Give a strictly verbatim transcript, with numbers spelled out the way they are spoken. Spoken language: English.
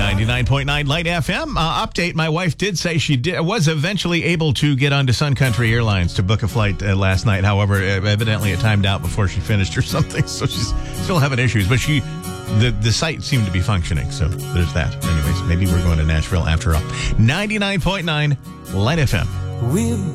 ninety-nine point nine Light F M. Uh, update, my wife did say she did, was eventually able to get onto Sun Country Airlines to book a flight uh, last night. However, evidently it timed out before she finished or something, so she's still having issues. But she, the, the site seemed to be functioning, so there's that. Anyways, maybe we're going to Nashville after all. ninety-nine point nine Light F M. We're